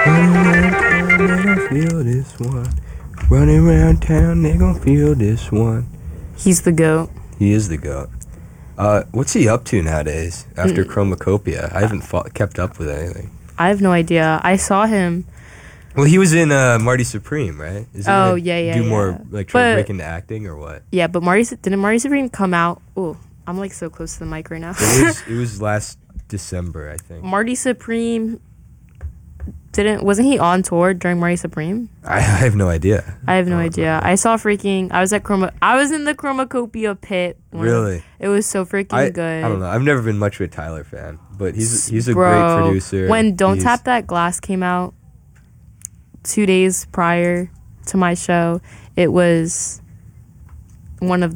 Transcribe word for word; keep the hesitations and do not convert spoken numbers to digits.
Running around town, they gon' feel this one. Running around town, they gon' feel this one. He's the GOAT. He is the GOAT. Uh, what's he up to nowadays after Mm. Chromacopia? I haven't fought, kept up with anything. I have no idea. I saw him. Well, he was in uh, Marty Supreme, right? Is he Oh, gonna yeah, yeah, Do yeah. more, like, try to But- break into acting or what? Yeah, but Marty didn't Marty Supreme come out? Oh, I'm like so close to the mic right now. It was, it was last December, I think. Marty Supreme didn't wasn't he on tour during Marty Supreme? I, I have no idea. I have no Oh, idea. I saw freaking. I was at Chroma. I was in the Chromacopia pit. when- Really? It was so freaking I, good. I don't know. I've never been much of a Tyler fan, but he's he's a Bro, great producer. When Don't He's- Tap That Glass came out two days prior to my show, it was one of